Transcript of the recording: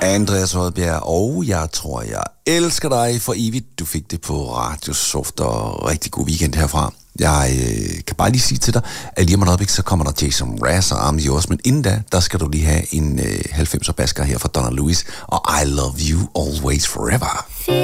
Andreas Rødbjerg, og jeg tror, jeg elsker dig for evigt. Du fik det på Radio Soft, og rigtig god weekend herfra. Jeg kan bare lige sige til dig, at lige om et øjeblik, så kommer der Jason Mraz og I'm Yours, men inden da, der skal du lige have en 90'er basker her fra Donna Lewis, og I Love You Always Forever.